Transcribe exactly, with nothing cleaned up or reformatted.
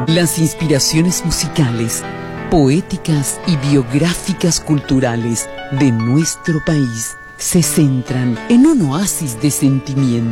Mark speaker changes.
Speaker 1: Las inspiraciones musicales, poéticas y biográficas culturales de nuestro país se centran en un oasis de sentimiento.